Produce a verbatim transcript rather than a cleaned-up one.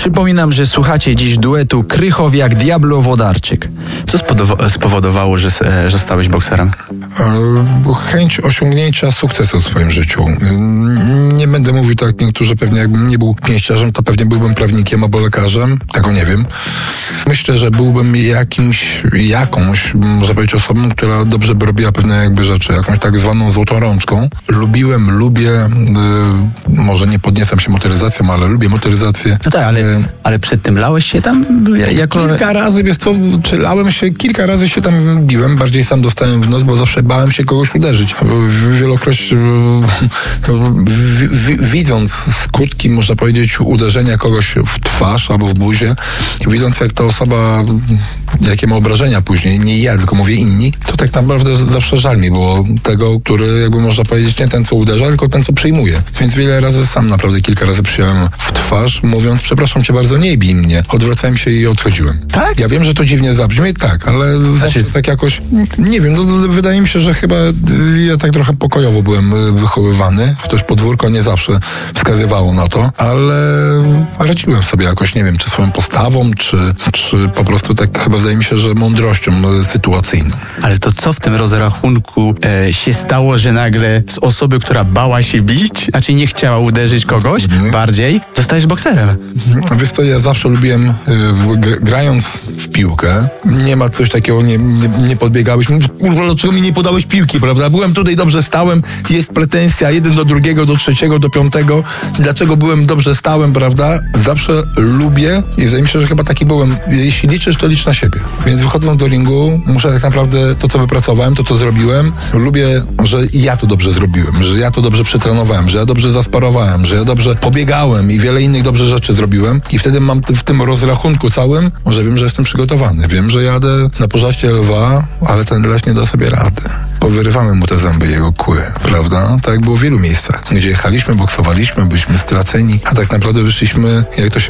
Przypominam, że słuchacie dziś duetu Krychowiak-Diablo-Włodarczyk. Co spodowa- spowodowało, że, że stałeś bokserem? E, chęć osiągnięcia sukcesu w swoim życiu. Nie będę mówił tak, niektórzy pewnie jakbym nie był pięściarzem, to pewnie byłbym prawnikiem albo lekarzem. Tego nie wiem. Myślę, że byłbym jakimś, jakąś, można powiedzieć, osobą, która dobrze by robiła pewne jakby rzeczy, jakąś tak zwaną złotą rączką. Lubiłem, lubię, e, może nie podniecam się motoryzacją, ale lubię motoryzację. No tak, ale, ale przed tym lałeś się tam jako... Kilka razy, wiesz co, czy lałem się, kilka razy się tam biłem, bardziej sam dostałem w nos, bo zawsze bałem się kogoś uderzyć. Wielokroć widząc skutki, można powiedzieć, uderzenia kogoś w twarz albo w buzię, widząc jak ta osoba, jakie ma obrażenia później, nie ja, tylko mówię inni, to tak naprawdę zawsze żal mi było tego, który jakby można powiedzieć, nie ten, co uderza, tylko ten, co przyjmuje. Więc wiele razy sam naprawdę kilka razy przyjąłem w twarz, mówiąc, przepraszam cię bardzo, nie bij mnie. Odwracałem się i odchodziłem. Tak? Ja wiem, że to dziwnie zabrzmi, tak, ale zawsze Znaczy... tak jakoś, nie wiem, no, wydaje mi się, że chyba ja tak trochę pokojowo byłem wychowywany, chociaż podwórko nie zawsze wskazywało na to, ale radziłem sobie jakoś, nie wiem, czy swoją postawą, czy, czy po prostu tak chyba wydaje mi się, że mądrością sytuacyjną. Ale to co w tym rozrachunku e, się stało, że nagle z osoby, która bała się bić, znaczy nie chciała uderzyć kogoś mhm. bardziej, zostajesz bokserem? Wiesz co, ja zawsze lubiłem, y, g- grając w piłkę, nie ma coś takiego, nie, nie, nie podbiegałeś, kurwa, dlaczego mi nie podałeś piłki, prawda? Byłem tutaj, dobrze stałem, jest pretensja jeden do drugiego, do trzeciego, do piątego, dlaczego byłem dobrze stałem, prawda? Zawsze lubię i wydaje mi się, że chyba taki byłem. Jeśli liczysz, to licz na siebie. Więc wychodząc do ringu, muszę tak naprawdę to, co wypracowałem, to, co zrobiłem, lubię, że ja to dobrze zrobiłem, że ja to dobrze przetrenowałem, że ja dobrze zasparowałem, że ja dobrze pobiegałem i wiele innych dobrze rzeczy zrobiłem i wtedy mam w tym rozrachunku całym, może wiem, że jestem przygotowany. Wiem, że jadę na pożarcie lwa, ale ten lew nie da sobie rady. Powyrywamy mu te zęby, jego kły, prawda? Tak jak było w wielu miejscach, gdzie jechaliśmy, boksowaliśmy, byliśmy straceni, a tak naprawdę wyszliśmy, jak to się